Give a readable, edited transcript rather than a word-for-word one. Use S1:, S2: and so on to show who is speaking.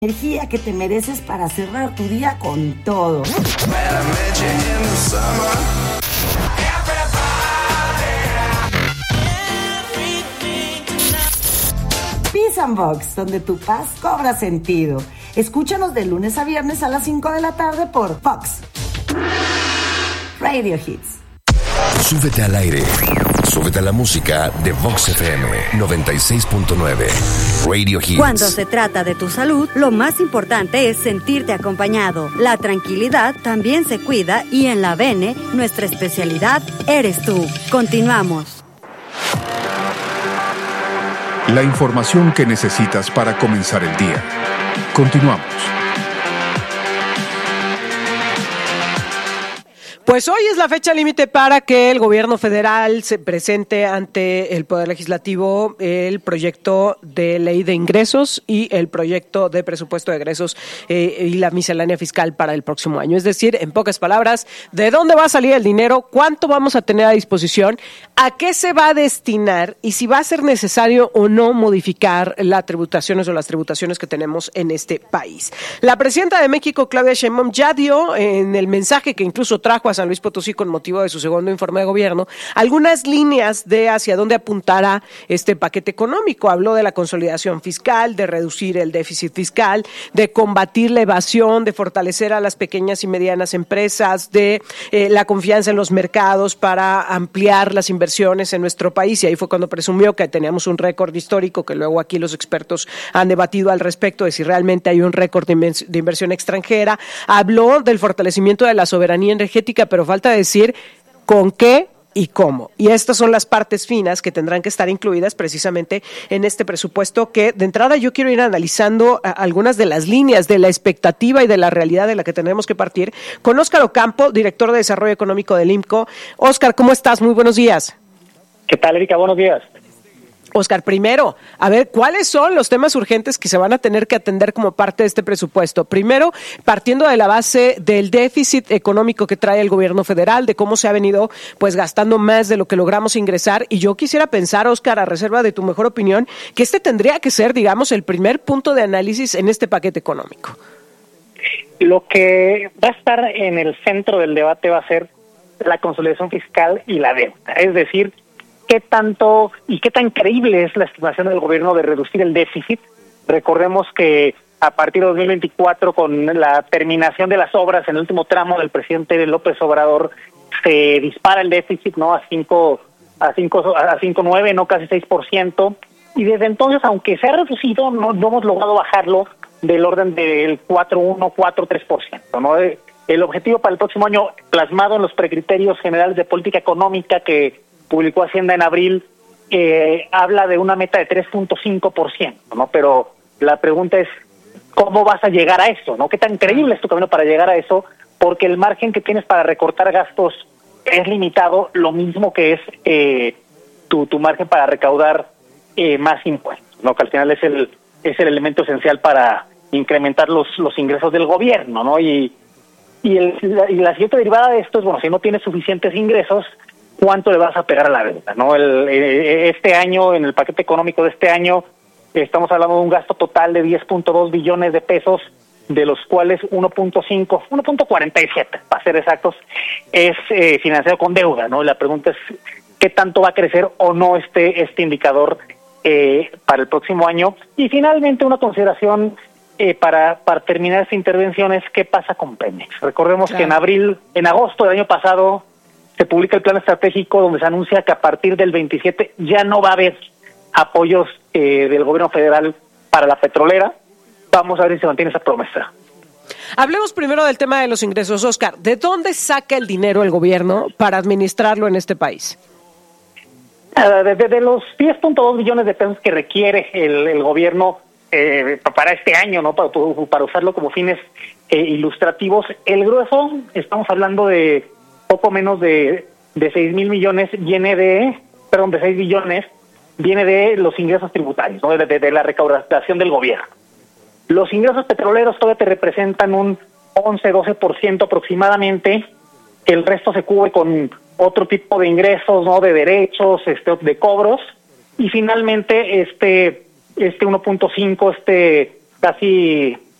S1: Energía que te mereces para cerrar tu día con todo. Peace and Box, donde tu paz cobra sentido. Escúchanos de lunes a viernes a las 5 de la tarde por Fox Radio Hits.
S2: Súbete al aire. Súbete a la música de Vox FM 96.9 Radio Hits.
S3: Cuando se trata de tu salud, lo más importante es sentirte acompañado. La tranquilidad también se cuida y en la Bene, nuestra especialidad eres tú. Continuamos.
S4: La información que necesitas para comenzar el día. Continuamos.
S5: Pues hoy es la fecha límite para que el gobierno federal se presente ante el Poder Legislativo el proyecto de ley de ingresos y el proyecto de presupuesto de egresos y la miscelánea fiscal para el próximo año. Es decir, en pocas palabras, ¿de dónde va a salir el dinero? ¿Cuánto vamos a tener a disposición? ¿A qué se va a destinar? Y si va a ser necesario o no modificar las tributaciones o las tributaciones que tenemos en este país. La presidenta de México, Claudia Sheinbaum, ya dio en el mensaje que incluso trajo a San Luis Potosí con motivo de su segundo informe de gobierno, algunas líneas de hacia dónde apuntará este paquete económico. Habló de la consolidación fiscal, de reducir el déficit fiscal, de combatir la evasión, de fortalecer a las pequeñas y medianas empresas, de la confianza en los mercados para ampliar las inversiones en nuestro país. Y ahí fue cuando presumió que teníamos un récord histórico, que luego aquí los expertos han debatido al respecto de si realmente hay un récord de inversión extranjera. Habló del fortalecimiento de la soberanía energética, pero falta decir con qué y cómo. Y estas son las partes finas que tendrán que estar incluidas precisamente en este presupuesto, que de entrada yo quiero ir analizando algunas de las líneas de la expectativa y de la realidad de la que tenemos que partir con Óscar Ocampo, director de Desarrollo Económico del IMCO. Óscar, ¿cómo estás? Muy buenos días.
S6: ¿Qué tal, Erika? Buenos días.
S5: Óscar, primero, a ver, ¿cuáles son los temas urgentes que se van a tener que atender como parte de este presupuesto? Primero, partiendo de la base del déficit económico que trae el gobierno federal, de cómo se ha venido pues gastando más de lo que logramos ingresar, y yo quisiera pensar, Óscar, a reserva de tu mejor opinión, que este tendría que ser, digamos, el primer punto de análisis en este paquete económico.
S6: Lo que va a estar en el centro del debate va a ser la consolidación fiscal y la deuda, es decir, qué tanto y qué tan creíble es la estimación del gobierno de reducir el déficit. Recordemos que a partir de 2024, con la terminación de las obras en el último tramo del presidente López Obrador, se dispara el déficit, ¿no? a 5.9, no casi 6%, y desde entonces, aunque se ha reducido, no hemos logrado bajarlo del orden del 4.1, 4.3%, ¿no? El objetivo para el próximo año, plasmado en los precriterios generales de política económica que publicó Hacienda en abril, habla de una meta de 3.5%, ¿no? Pero la pregunta es, ¿cómo vas a llegar a eso, no? ¿Qué tan creíble es tu camino para llegar a eso? Porque el margen que tienes para recortar gastos es limitado, lo mismo que es tu margen para recaudar más impuestos, ¿no? Que al final es el elemento esencial para incrementar los ingresos del gobierno, ¿no? Y la siguiente derivada de esto es, bueno, si no tienes suficientes ingresos, ¿cuánto le vas a pegar a la deuda, no? Este año, en el paquete económico de este año, estamos hablando de un gasto total de 10.2 billones de pesos, de los cuales 1.47, para ser exactos, es financiado con deuda, ¿no? La pregunta es, ¿qué tanto va a crecer o no este indicador para el próximo año? Y finalmente, una consideración para terminar esta intervención es, ¿qué pasa con Pemex? Recordemos que en agosto del año pasado, se publica el plan estratégico donde se anuncia que a partir del 27 ya no va a haber apoyos del gobierno federal para la petrolera. Vamos a ver si se mantiene esa promesa.
S5: Hablemos primero del tema de los ingresos, Óscar. ¿De dónde saca el dinero el gobierno para administrarlo en este país?
S6: De los 10.2 billones de pesos que requiere el gobierno para este año, ¿no? Para usarlo como fines ilustrativos, el grueso, estamos hablando de poco menos de 6 billones, viene de los ingresos tributarios, ¿no? de la recaudación del gobierno. Los ingresos petroleros todavía te representan un 11-12% aproximadamente. El resto se cubre con otro tipo de ingresos, ¿no? De derechos, de cobros. Y finalmente, este 1.5, casi